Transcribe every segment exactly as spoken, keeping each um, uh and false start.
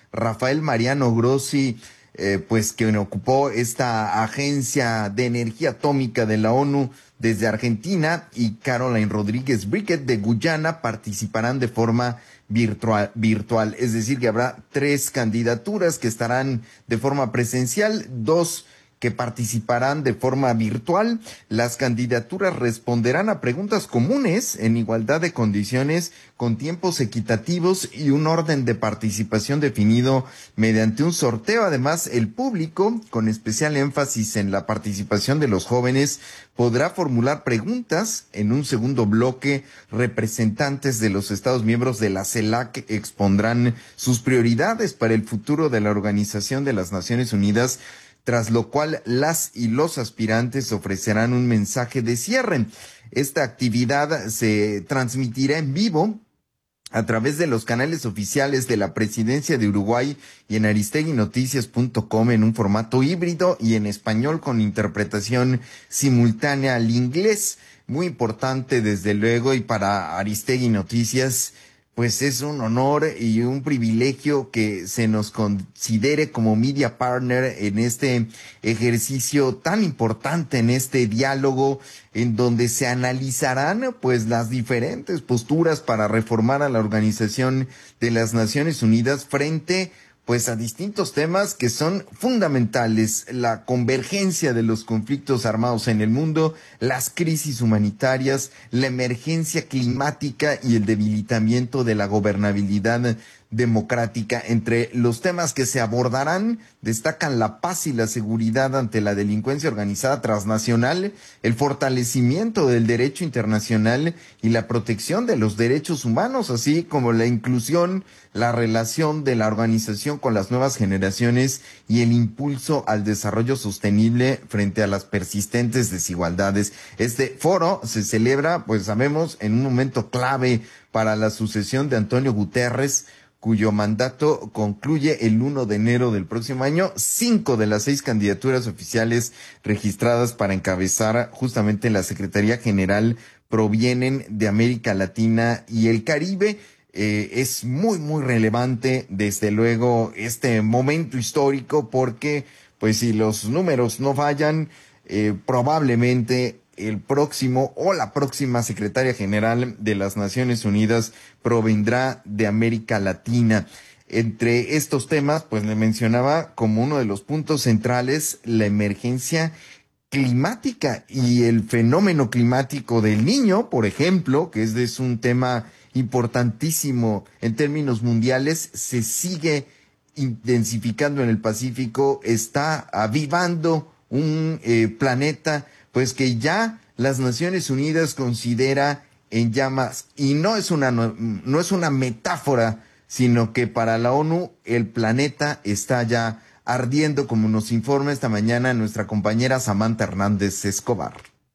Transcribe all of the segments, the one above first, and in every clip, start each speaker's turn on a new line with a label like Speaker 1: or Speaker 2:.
Speaker 1: Rafael Mariano Grossi, eh, pues quien ocupó esta agencia de energía atómica de la ONU desde Argentina, y Caroline Rodríguez Briquet de Guyana participarán de forma virtual, virtual. Es decir, que habrá tres candidaturas que estarán de forma presencial, dos que participarán de forma virtual. Las candidaturas responderán a preguntas comunes en igualdad de condiciones, con tiempos equitativos y un orden de participación definido mediante un sorteo. Además, el público, con especial énfasis en la participación de los jóvenes, podrá formular preguntas. En un segundo bloque, representantes de los Estados miembros de la CELAC expondrán sus prioridades para el futuro de la Organización de las Naciones Unidas, tras lo cual las y los aspirantes ofrecerán un mensaje de cierre. Esta actividad se transmitirá en vivo a través de los canales oficiales de la Presidencia de Uruguay y en aristegui noticias punto com en un formato híbrido y en español con interpretación simultánea al inglés. Muy importante, desde luego, y para Aristegui Noticias, pues es un honor y un privilegio que se nos considere como media partner en este ejercicio tan importante, en este diálogo en donde se analizarán pues las diferentes posturas para reformar a la Organización de las Naciones Unidas frente pues a distintos temas que son fundamentales: la convergencia de los conflictos armados en el mundo, las crisis humanitarias, la emergencia climática y el debilitamiento de la gobernabilidad democrática. Entre los temas que se abordarán destacan la paz y la seguridad ante la delincuencia organizada transnacional, el fortalecimiento del derecho internacional y la protección de los derechos humanos, así como la inclusión, la relación de la organización con las nuevas generaciones y el impulso al desarrollo sostenible frente a las persistentes desigualdades. Este foro se celebra, pues sabemos, en un momento clave para la sucesión de Antonio Guterres, cuyo mandato concluye el primero de enero del próximo año. Cinco de las seis candidaturas oficiales registradas para encabezar justamente la Secretaría General provienen de América Latina y el Caribe. Eh, es muy, muy relevante, desde luego, este momento histórico, porque, pues, si los números no fallan, eh, probablemente el próximo o la próxima secretaria general de las Naciones Unidas provendrá de América Latina. Entre estos temas, pues le mencionaba como uno de los puntos centrales la emergencia climática y el fenómeno climático del Niño, por ejemplo, que es, es un tema importantísimo en términos mundiales, se sigue intensificando en el Pacífico, está avivando un eh, planeta pues que ya las Naciones Unidas considera en llamas, y no es una no, no es una metáfora, sino que para la ONU el planeta está ya ardiendo, como nos informa esta mañana nuestra compañera Samantha Hernández Escobar.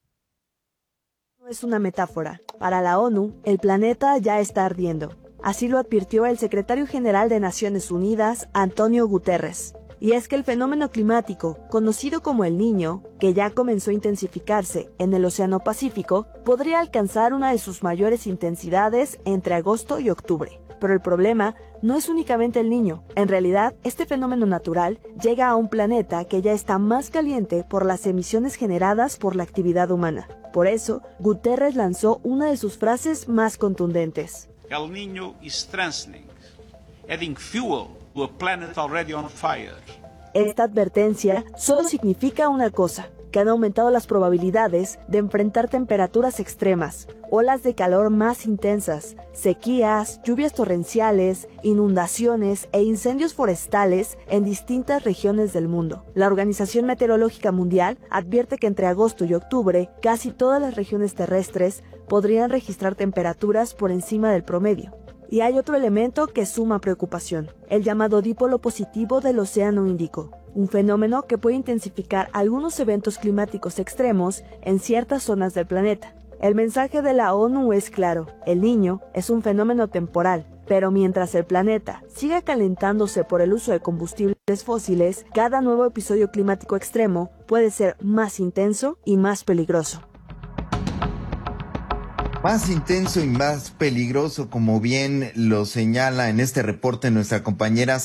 Speaker 2: No es una metáfora. Para la ONU, el planeta ya está ardiendo. Así lo advirtió el secretario general de Naciones Unidas, Antonio Guterres. Y es que el fenómeno climático, conocido como el Niño, que ya comenzó a intensificarse en el Océano Pacífico, podría alcanzar una de sus mayores intensidades entre agosto y octubre. Pero el problema no es únicamente el Niño. En realidad, este fenómeno natural llega a un planeta que ya está más caliente por las emisiones generadas por la actividad humana. Por eso, Guterres lanzó una de sus frases más contundentes.
Speaker 3: El Niño is strengthening, adding fuel to a planet already on fire.
Speaker 2: Esta advertencia solo significa una cosa: que han aumentado las probabilidades de enfrentar temperaturas extremas, olas de calor más intensas, sequías, lluvias torrenciales, inundaciones e incendios forestales en distintas regiones del mundo. La Organización Meteorológica Mundial advierte que entre agosto y octubre, casi todas las regiones terrestres podrían registrar temperaturas por encima del promedio. Y hay otro elemento que suma preocupación: el llamado dipolo positivo del Océano Índico, un fenómeno que puede intensificar algunos eventos climáticos extremos en ciertas zonas del planeta. El mensaje de la ONU es claro: el Niño es un fenómeno temporal, pero mientras el planeta siga calentándose por el uso de combustibles fósiles, cada nuevo episodio climático extremo puede ser más intenso y más peligroso.
Speaker 1: Más intenso y más peligroso, como bien lo señala en este reporte nuestra compañera